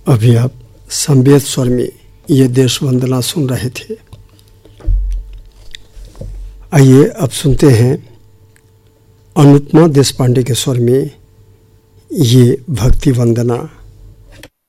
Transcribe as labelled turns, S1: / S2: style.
S1: अभी आप संवेद स्वर में ये देश वंदना सुन रहे थे। आइए अब सुनते हैं अनुपमा देशपांडे के स्वर में ये भक्ति वंदना।